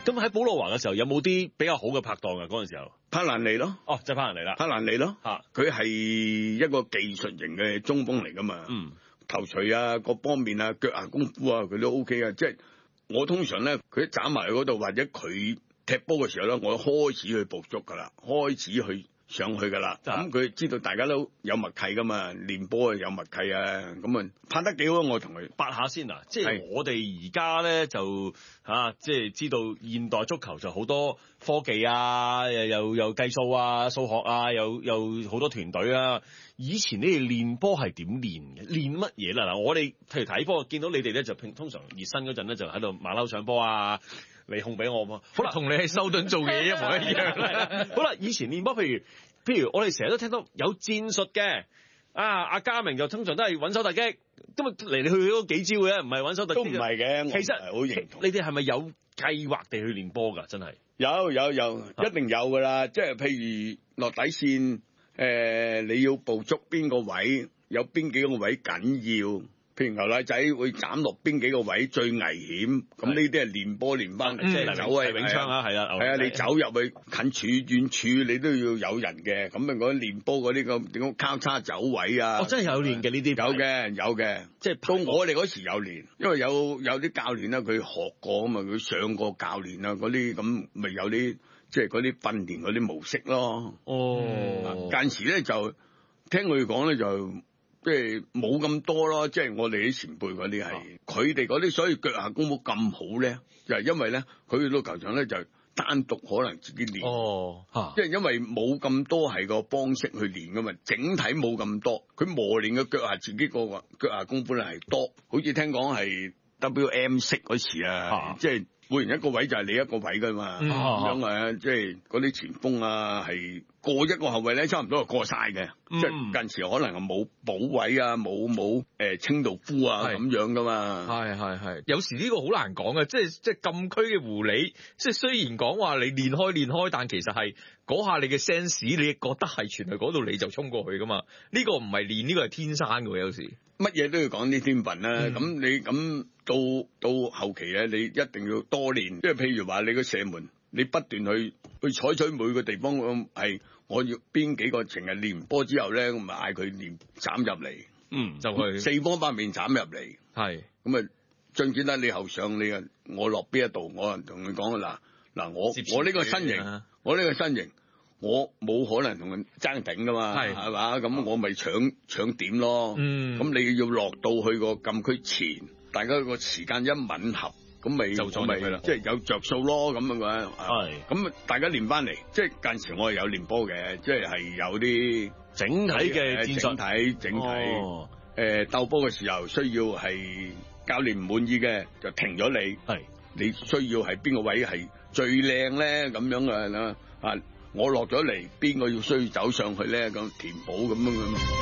咁喺寶路華嘅時候有冇啲比較好嘅拍檔啊？嗰陣時候帕蘭尼咯， 哦，就係帕蘭尼啦， 帕蘭尼咯， 嚇佢係一個技術型嘅中鋒嚟噶嘛，頭槌啊，各方面啊，腳下功夫啊，佢都 OK 啊。即係我通常咧，佢一斬埋去嗰度，或者佢踢波嘅時候咧，我開始去捕捉噶啦，開始去上去噶啦。咁佢知道大家都有默契噶嘛，練波啊有默契啊，咁啊拍得幾好，我同佢八下先啊！即係我哋而家咧就即係知道現代足球就好多科技啊，又計數啊、數學啊，又好多團隊啊。以前你哋練波係點練嘅？練乜嘢啦？嗱，我哋譬如睇波，見到你哋咧就通常熱身嗰陣咧就喺度馬騮上波啊，你控俾我嘛。好啦， 同你喺修頓做嘢一模一樣。 好啦，以前練波，譬如我哋成日都聽到有戰術嘅。阿嘉明就通常都係穩手突擊，咁啊嚟嚟去去都幾招嘅，唔係穩手突擊。都唔係嘅， 其實好認同。 你哋係咪有計劃地去練波㗎？真係有，一定有㗎啦。即係譬如落底線，你要捕捉邊個位，有邊幾個位緊要。譬如牛奶仔會斬落邊幾個位最危險，咁呢啲係練波練翻，即係走位永昌啊，係啊， 你走入去近處遠處，你都要有人嘅。咁啊，嗰啲練波嗰啲咁點講交叉走位啊？ 真係有練嘅呢啲， 有嘅，即係到我哋嗰時有練，因為有啲教練啦，佢學過啊嘛，佢上過教練啊，嗰啲咁咪有啲即係嗰啲訓練嗰啲模式咯。間時咧就聽佢講咧就。即係冇咁多咯，即係我哋啲前輩嗰啲係，佢哋嗰啲所以腳下功夫咁好咧，就係因為咧，佢去到球場咧就單獨可能自己練，即係因為冇咁多係個方式去練噶嘛，整體冇咁多，佢磨練嘅腳下自己個腳下功夫咧係多，好似聽講係 WM 式嗰時啊，即係每人一個位就係你一個位噶嘛，咁樣啊，即係嗰啲前鋒啊係。過一個後衛咧，差唔多係過晒嘅，即係近時可能冇補位啊，冇清道夫啊咁樣噶嘛。 係，有時呢個好難講嘅，即係禁區嘅狐狸，即係雖然講話你練開，但其實係嗰下你嘅 sense，你覺得係傳去嗰度你就衝過去噶嘛。呢個唔係練，呢個係天生嘅。有時乜嘢都要講啲天分啦。咁你咁到後期咧，你一定要多練。即係譬如話你個射門，你不斷去採取每個地方係。我要邊幾個成日練波之後咧，我咪嗌佢練斬入嚟， 就去四方八面斬入嚟， 係咁啊，進展得你後上你啊，我落邊一度，我同你講嗱，我呢個身形，我冇可能同佢爭頂噶嘛，係嘛，咁我咪搶點咯，咁你要落到去個禁區前，大家個時間一吻合。咁咪就即係有着數咯，咁樣嘅。係，咁大家練翻嚟，即係間時我係有練波嘅，即係有啲整體嘅戰術， 整體鬥波嘅時候需要係教練唔滿意嘅就停咗你，係你需要係邊個位係最靚咧咁樣嘅啦，我落咗嚟邊個要需要走上去咧咁填補咁樣。